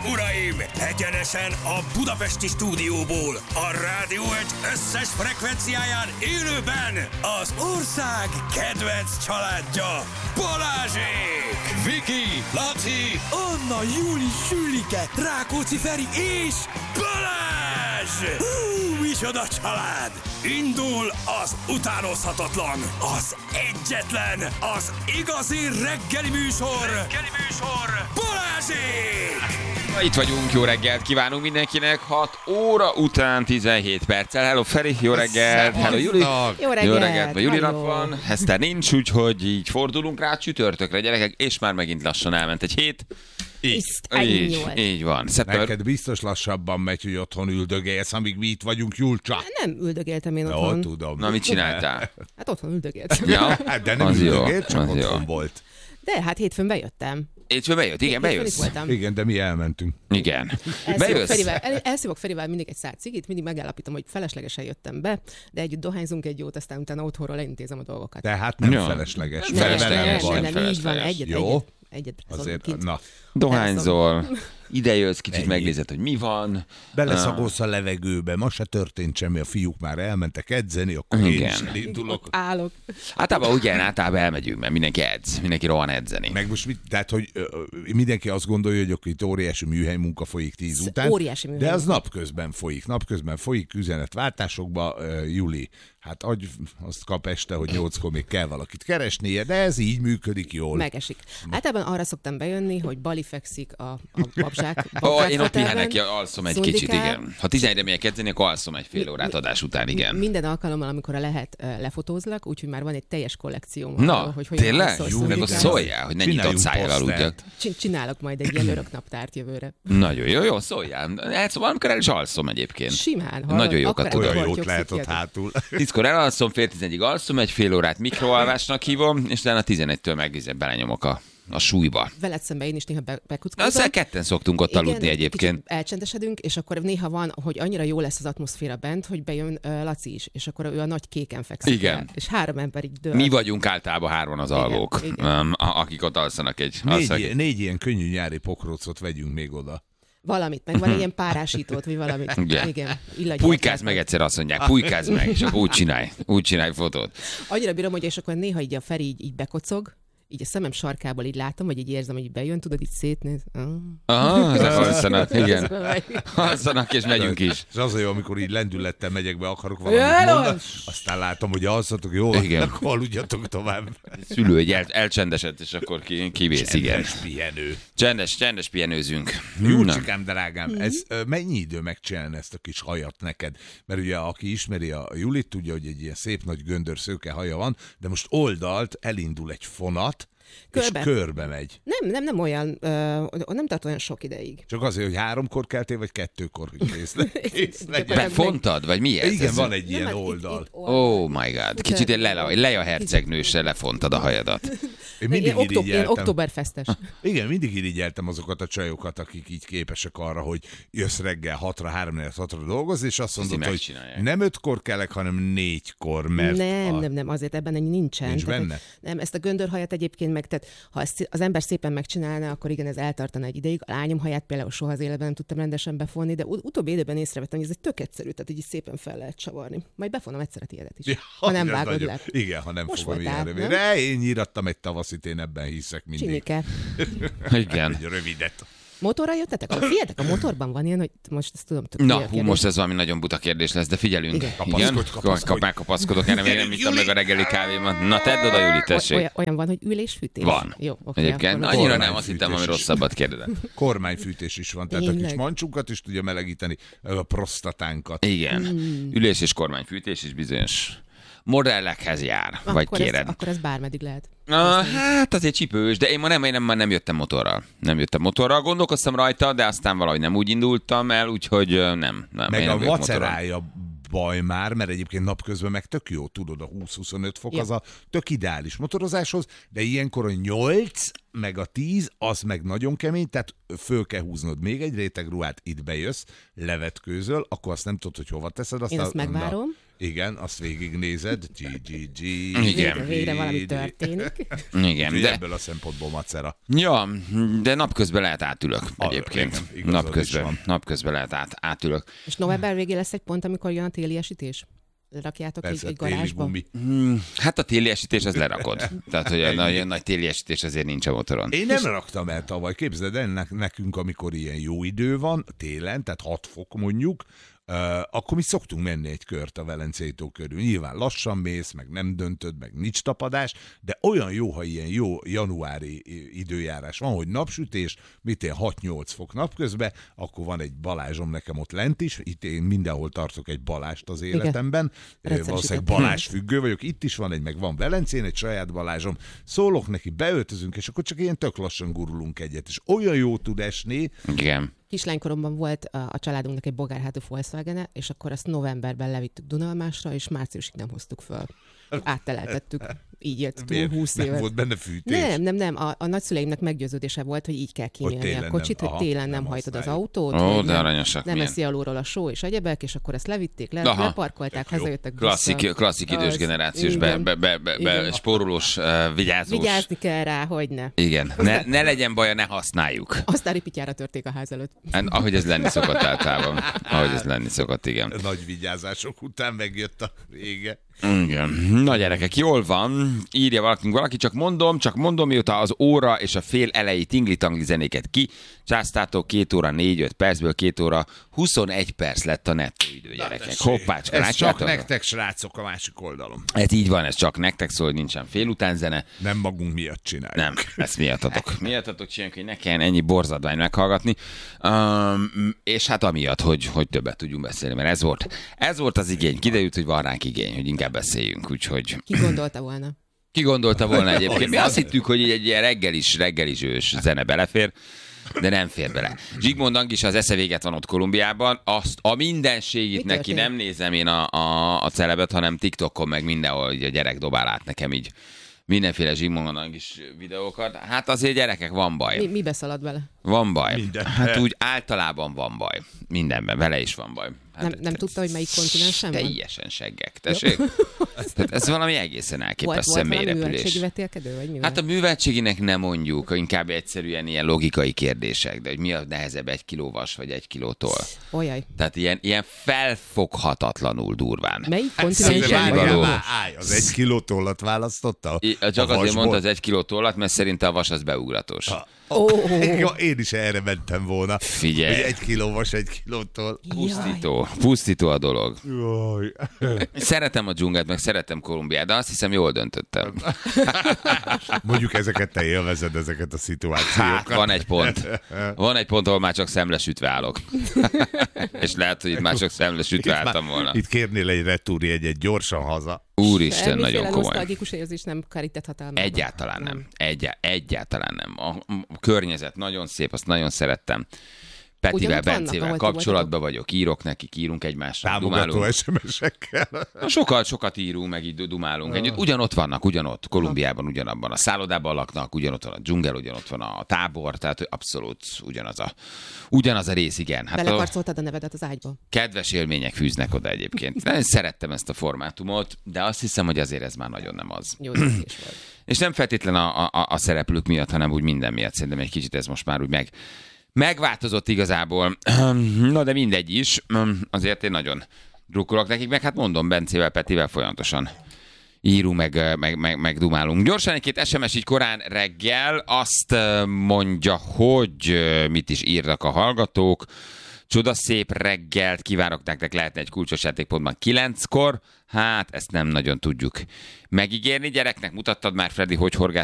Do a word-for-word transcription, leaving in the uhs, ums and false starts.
uraim! Egyenesen a budapesti stúdióból, a Rádió egy összes frekvenciáján élőben az ország kedvenc családja, Balázsék! Viki, Laci, Anna, Júli, Sülike, Rákóczi Feri és Balázs! Hú, micsoda család! Indul az utánozhatatlan, az egyetlen, az igazi reggeli műsor, reggeli műsor, Balázsék! itt vagyunk, jó reggelt kívánunk mindenkinek, hat óra után tizenhét perccel. Hello Feri, jó reggelt, hello Juli. Jó reggelt, jó reggelt. Ma Juli nap van, Eszter nincs, úgyhogy így fordulunk rá csütörtökre, gyerekek, és már megint lassan elment egy hét. Így, így, így van. Szeptember... Neked biztos lassabban megy, hogy otthon üldögélsz, amíg mi itt vagyunk, Julcsa. Nem üldögéltem én otthon. Jó, tudom. Na, mit csináltál? Hát otthon üldögéltem. Ja, de nem az üldögélt, csak az otthon jó. volt. De hát hétfőn bejöttem. Hétfőn bejött, igen, bejössz. Igen, de mi elmentünk. Igen. Elszívok Bejössz. Ferivel, el, elszívok Ferivel mindig egy szád cigit, mindig megállapítom, hogy feleslegesen jöttem be, de együtt dohányzunk egy jót, aztán utána otthonról elintézem a dolgokat. Tehát nem Ja. felesleges. Nem Vele felesleges, nem nem, van. nem, nem, így van, felesleges. egyet, Jó. egyet, egyet Azért, kint. na, Dohányzol, idejössz, kicsit Ennyi. megnézed, hogy mi van. beleszagolsz a levegőbe, ma se történt semmi, a fiúk már elmentek edzeni, akkor én Igen. is elindulok. Állok. Általában ugye, általában elmegyünk, mert mindenki edz, mindenki rohan edzeni. Meg most mit, tehát, hogy ö, ö, mindenki azt gondolja, hogy akkor itt óriási műhely munka folyik tíz Ez után. óriási műhely De az munka. napközben folyik. Napközben folyik üzenetváltásokba, ö, Juli. Hát adj, azt kap este, hogy nyolckor még kell valakit keresnie, de ez így működik jól. Megesik. Általában arra szoktam bejönni, hogy Bali fekszik a, a babzsák. Ó, babzsák én ott fotelben, pihenek ki, alszom egy szundikál. kicsit, igen. Ha tizenegyre megyek edzeni, akkor alszom egy fél órát adás után, igen. Minden alkalommal, amikor lehet, ö, lefotózlak, úgyhogy már van egy teljes kollekcióm. Na, arról, hogy hogyan tényleg? alszol, Jó, meg azt szundikálsz. szóljál, hogy ne nyitott Csináljunk szájjal posztert. aludjak. Csin- Csinálok majd egy ilyen öröknaptárt jövőre. Nagyon jó, jó, szóljál. Hát szóval amikor el is alszom egyébként. Simán. hallod? Nagyon jókat Akkor tudod. Olyan eltartjuk jót lehet ott szikját. hátul. Tízkor elalszom, fél tizenegyig alszom, egy fél órát mikroalvásnak hívom, és utána tizenegytől meg belenyomok a, a súlyba. Veled szemben én is néha be- Na, bekuckózom. aztán ketten szoktunk ott Igen, aludni egyébként. kicsit elcsendesedünk, és akkor néha van, hogy annyira jó lesz az atmoszféra bent, hogy bejön uh, Laci is, és akkor ő a nagy kéken fekszik. Igen. El, és három ember így dől. Mi vagyunk általában hárman az Igen, alvók, igen. um, a- akik ott alszanak egy... Négy, alszanak ilyen- négy ilyen könnyű nyári pokrócot vegyünk még oda. Valamit, meg van egy ilyen párásítót, vagy valamit. Igen. Igen. Illagy- Pulykáz meg egyszer, azt mondják, pulykáz meg, és akkor úgy csinálj, úgy csinálj fotót. Annyira bírom, hogy és akkor néha így a Feri így, így bekocog, így a szemem sarkából így látom, vagy így érzem, hogy így bejön, tudod, így szétnéz. Ah. Ah, ezek alszanak, igen. Közben vagy. Alszanak, és megyünk is. És az a jó, amikor így lendülettel megyek be, akarok valamit Jaj, mondani, aztán látom, hogy alszatok, jó, Igen. akkor aludjatok tovább. Szülő egy el, elcsendesedett, és akkor ki, kivész, igen. Csendes pihenő. Csendes, csendes pihenőzünk. Na. Júlcsikám, drágám, ez ö, mennyi idő megcsinálni ezt a kis hajat neked? Mert ugye, aki ismeri a Julit, tudja, hogy egy ilyen szép nagy göndör szőke haja van, de most oldalt elindul egy fonat, Körbe. és körbe megy. Nem, nem, nem olyan, ö, nem tart olyan sok ideig. Csak azért, hogy háromkor keltél, vagy kettőkor, hogy kész, le, kész legyen. Befontad, vagy mi ez? Igen, Ez- van egy Nem, ilyen hát itt- oldal. itt oldal. Oh my god, kicsit egy Leia, Leia hercegnősre lefontad a hajadat. Én Még mindig ilyen, oktob, ilyen irigyeltem. októberfestes. Igen, mindig irigyeltem azokat a csajokat, akik így képesek arra, hogy jössz reggel hatra, három hatra dolgozni, és azt mondod, így hogy megcsinálják. nem ötkor kelek, hanem négykor, mert Nem, a... nem, nem, azért ebben ennyi nincsen. Nincs Tehát, benne? Nem, ezt a göndörhajat egyébként meg, tehát ha ezt az ember szépen megcsinálna, akkor igen, ez eltartana egy ideig. A lányom haját például soha az életben nem tudtam rendesen befonni, de ut- utóbbi időben észrevettem, hogy ez egy tök egyszerű, tehát így szépen fel lehet csavarni. Majd befonom egyszer a tiédet is, Ja, ha nem ez vágod nagyon- le. Igen, ha nem Most fogom voltál, ilyen nem? rövid. De én nyírattam egy tavaszit, én ebben hiszek mindig. Csinike. Igen. Egy rövidet. Motorra jöttetek? Figyeljetek, a motorban van ilyen, hogy most ezt tudom. tök Na, hülye hú, kérdés. most ez valami nagyon buta kérdés lesz, de figyelünk. Igen. Kapaszkodj, kapaszkodj. Kap, megkapaszkodok, erre még nem ittam meg a reggeli kávémat. Na, tedd oda, Juli, tessék. Olyan, olyan van, hogy ülésfűtés? Van. Jó, oké, Egyébként akkor- annyira nem, azt hittem, ami Kormányfűtés. rosszabbat kérdezem. Kormányfűtés is van, tehát a kis Tényleg? mancsunkat is tudja melegíteni, a prostatánkat. Igen. Hmm. Ülés és kormányfűtés is bizonyos modellekhez jár, vagy akkor ez, kéred. akkor ez bármeddig lehet. Na, hát azért csípős, de én ma nem, én nem, ma nem jöttem motorral. Nem jöttem motorral, gondolkoztam rajta, de aztán valahogy nem úgy indultam el, úgyhogy ö, nem. nem Meg én a nem vagyok motorral. macerája baj már, mert egyébként napközben meg tök jó, tudod, a húsz-huszonöt fok Ja. az a tök ideális motorozáshoz, de ilyenkor a nyolc meg a tíz, az meg nagyon kemény, tehát föl kell húznod még egy réteg ruhát, itt bejössz, levetkőzöl, akkor azt nem tudod, hogy hova teszed. Azt Én a, azt megvárom. Igen, azt végignézed. G, G, G. Igen. Végre valami történik. Igen, de... de... Ebből a szempontból macera. Ja, de napközben lehet átülök egyébként. Igen, igazad is napközben, van. napközben lehet át, átülök. És november végén lesz egy pont, amikor jön a téli esítés? Rakjátok egy, Persze, egy téli garázsba? gumi. Hmm, hát a téli esítés az lerakod. Tehát, hogy a nagy, nagy téli esítés azért nincs a motoron. Én nem raktam el tavaly. Képzeld el, nek- nekünk, amikor ilyen jó idő van, télen, tehát hat fok mondjuk, Uh, akkor mi szoktunk menni egy kört a Velencei tó körül. Nyilván lassan mész, meg nem döntöd, meg nincs tapadás, de olyan jó, ha ilyen jó januári időjárás van, hogy napsütés, mit én hat-nyolc fok napközben, akkor van egy Balázsom nekem ott lent is, itt én mindenhol tartok egy Balást az életemben, Igen. valószínűleg Balázs függő vagyok, itt is van egy, meg van Velencén egy saját Balázsom, szólok neki, beöltözünk, és akkor csak ilyen tök lassan gurulunk egyet, és olyan jó tud esni. Igen. Kislánykoromban volt a, a családunknak egy bogárhátú Volkswagen-e, és akkor azt novemberben levittük Dunalmásra, és márciusig nem hoztuk föl. Átteleltettük. Így jött túl húsz évet. Nem volt benne fűtés? Nem, nem, nem. A, a nagyszüleimnek meggyőződése volt, hogy így kell kímélni a kocsit, nem, hogy aha, télen nem, nem hajtod az használjuk. autót, Ó, hogy de nem, aranyosak nem milyen. eszi alulról a só és egyebek, és akkor ezt levitték, le, Aha. leparkolták, hazajöttek Klasszik, vissza. klasszik idős Az- generációs, be, igen. be, be, be, be Igen. spórolós, uh, vigyázós. Vigyázni kell rá, hogy ne. Igen, ne, ne legyen baja, ne használjuk. Aztán ripityára törték a ház előtt. Hát, ahogy ez lenni szokott általában. Ahogy ez lenni szokott, igen. Nagy vigyázások után megjött a vége. Igen. Na gyerekek, jól van. Írja valaki, valaki, csak mondom, csak mondom, mióta az óra és a fél elejé tingli-tangli zenéket ki, császtátok két óra négy-öt percből két óra huszonegy perc lett a nettó idő, gyerekek. Hoppácska, Ez csak látjátok? nektek, srácok, a másik oldalon. Ez így van, ez csak nektek szól, hogy nincsen félután zene. Nem magunk miatt csináljuk. Nem, ezt miattatok. Miattatok csináljuk, hogy ne kelljen ennyi borzadvány meghallgatni. Um, és hát amiatt, hogy, hogy többet tudjunk beszélni, mert ez volt, ez volt az igény. Kiderült, hogy van ránk igény, hogy inkább beszéljünk, úgyhogy... Ki gondolta volna? Ki gondolta volna egyébként? Mi azt hittük, hogy egy ilyen reggelis, reggelis ős zene belefér, de nem fér bele. Zsigmond Angis az esze véget van ott Kolumbiában, azt a mindenségit Mi neki történt? nem nézem én a, a, a celebet, hanem TikTokon meg mindenhol így a gyerek dobál át nekem így mindenféle Zsigmond Angis videókat. Hát azért gyerekek, van baj. Mi, mi beszalad bele? Van baj. Minden. Hát úgy általában van baj. Mindenben, vele is van baj. Hát, Nem, nem tudta, hogy melyik kontinensen van? Teljesen seggek, tessék. Tehát ez valami egészen Volt, elképesztő volt valami mélyrepülés. műveltségi vetélkedő, vagy mi Hát a műveltséginek nem mondjuk, inkább egyszerűen ilyen logikai kérdések, de hogy mi a nehezebb, egy kiló vas vagy egy kilótól. Olyaj. Tehát ilyen, ilyen felfoghatatlanul durván. Melyik Szégyelni kontinensen való. van? Várjál, állj, az egy kiló tollat választotta? I- Csak A azért vasból? mondta az egy kiló tollat, mert szerinte a vas az beugratos. Ó, Én is erre mentem volna. Figyelj. Hogy egy kiló vas, egy kilótól. Pusztító. Pusztító a dolog. Jaj. Szeretem a dzsungelt, meg szeretem Kolumbiát, de azt hiszem jól döntöttem. Mondjuk ezeket te élvezed, ezeket a szituációkat. Hát, van egy pont. Van egy pont, ahol már csak szemlesütve állok. És lehet, hogy itt már csak szemlesütve Itt már- álltam volna. Itt kérnél egy retúrjegyet gyorsan haza. Úristen, Semmiféle nagyon komoly. nosztalgikus érzés nem kerített hatalmába. Egyáltalán nem. Egyá- egyáltalán nem. A, a környezet nagyon szép, azt nagyon szerettem. Petivel, Ugyanott vannak, Bencével ahol ti kapcsolatban vagyok, írok nekik, írunk egymásnak, Támogató dumálunk. es em es-ekkel. Sokat, sokat írunk, meg így dumálunk együtt. Ugyanott vannak, ugyanott, Kolumbiában ugyanabban a szállodában laknak, ugyanott van a dzsungel, ugyanott van a tábor, tehát abszolút ugyanaz a, ugyanaz a rész, igen. Hát a Belekarcoltad a nevedet az ágyba. kedves élmények fűznek oda egyébként. Nagyon szerettem ezt a formátumot, de azt hiszem, hogy azért ez már nagyon nem az. Jó döntés volt. És nem feltétlen a, a, a szereplők miatt, hanem úgy minden miatt. Szerintem egy kicsit ez most már úgy meg, megváltozott igazából. Na de mindegy is. Azért én nagyon drukkolok nekik, meg hát mondom, Bencével, Petivel folyamatosan írunk, meg, meg, meg, meg dumálunk. Gyorsan egy-két es em es így korán reggel azt mondja, hogy mit is írnak a hallgatók. Csodaszép reggelt kívánok nektek, lehetne egy kulcsos játékpontban kilenckor. Hát, ezt nem nagyon tudjuk megígérni. Gyereknek mutattad már, Freddy, hogy horgász